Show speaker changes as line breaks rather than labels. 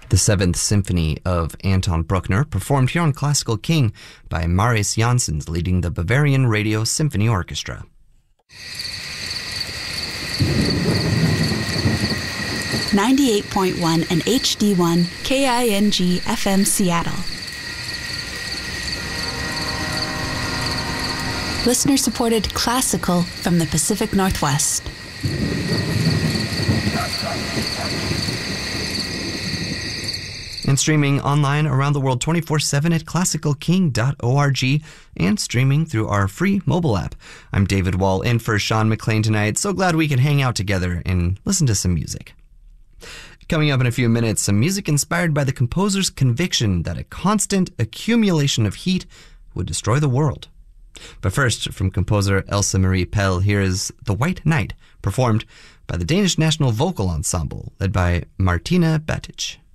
The Seventh Symphony of Anton Bruckner, performed here on Classical King by Marius Janssens, leading the Bavarian Radio Symphony Orchestra.
.1 and HD1 KING FM Seattle. Listener-supported classical from the Pacific Northwest.
And streaming online around the world 24/7 at classicalking.org and streaming through our free mobile app. I'm David Wall, in for Sean McLean tonight. So glad we can hang out together and listen to some music. Coming up in a few minutes, some music inspired by the composer's conviction that a constant accumulation of heat would destroy the world. But first, from composer Else Marie Pell, here is The White Knight, performed by the Danish National Vocal Ensemble, led by Martina Batic.